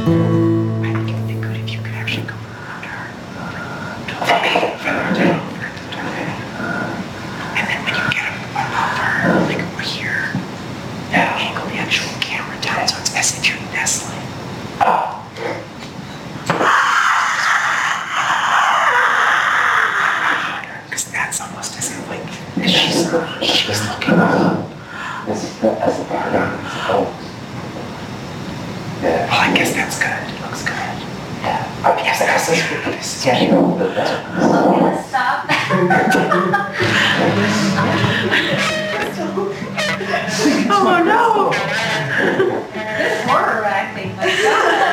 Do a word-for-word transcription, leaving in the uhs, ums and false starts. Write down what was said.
I think it'd be good if you could actually go around her. Don't forget further down. And then when you get over, like over here, yeah, angle the actual camera down so it's as if you're nestling. Oh. Because that's almost as if like she's she's looking up. This is the as the part of oh. Yeah. Well, I guess that's good. It looks good. Yeah. I guess that's this is Yeah, beautiful. sure. But that's Okay, let's stop. Oh no! This horror acting, my God.